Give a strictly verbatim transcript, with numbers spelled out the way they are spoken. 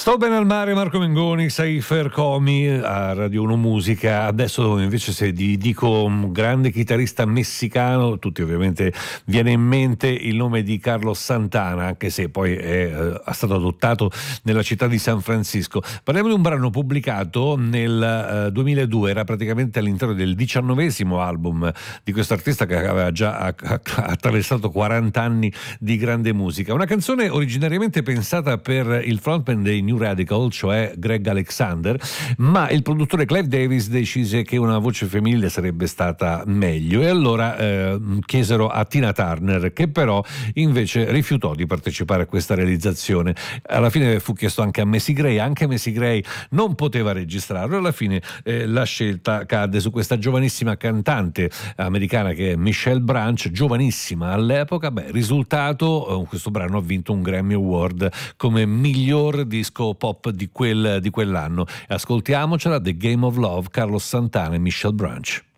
Sto bene al mare, Marco Mengoni, Seifer Comi a Radio uno Musica. Adesso invece se vi dico un grande chitarrista messicano, tutti ovviamente viene in mente il nome di Carlos Santana, anche se poi è, è stato adottato nella città di San Francisco. Parliamo di un brano pubblicato nel uh, duemiladue, era praticamente all'interno del diciannovesimo album di questo artista che aveva già a, a, attraversato quaranta anni di grande musica. Una canzone originariamente pensata per il frontman dei New Radical, cioè Greg Alexander, ma il produttore Clive Davis decise che una voce femminile sarebbe stata meglio e allora eh, chiesero a Tina Turner, che però invece rifiutò di partecipare a questa realizzazione. Alla fine fu chiesto anche a Macy Gray, anche Macy Gray non poteva registrarlo, alla fine eh, la scelta cadde su questa giovanissima cantante americana che è Michelle Branch, giovanissima all'epoca. Beh, risultato, eh, questo brano ha vinto un Grammy Award come miglior disco pop di, quel, di quell'anno. Ascoltiamocela, The Game of Love, Carlos Santana e Michelle Branch.